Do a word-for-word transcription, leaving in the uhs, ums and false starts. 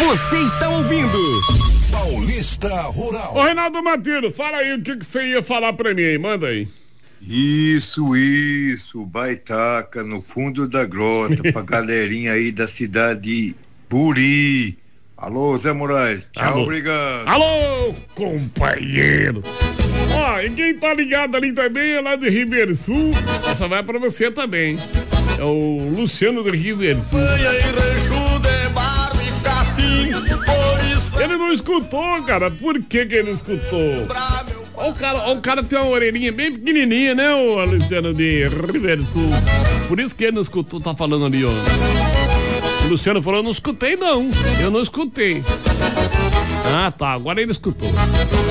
Você está ouvindo Paulista Rural. Ô Reinaldo Matiro, fala aí o que que você ia falar pra mim aí, manda aí. Isso, isso, Baitaca no fundo da grota, pra galerinha aí da cidade de Buri. Alô, Zé Moraes, tchau, Alô. obrigado. Alô, companheiro. Ó, e quem tá ligado ali também é lá de Ribeiro Sul, essa vai pra você também. É o Luciano do Ribeiro Sul. Ele não escutou, cara, por que que ele não escutou? Ó, o cara, ó, o cara tem uma orelhinha bem pequenininha, né, o Luciano de Ribeiro Sul. Por isso que ele não escutou, tá falando ali, ó. O Luciano falou, eu não escutei não, eu não escutei. Ah, tá, agora ele escutou.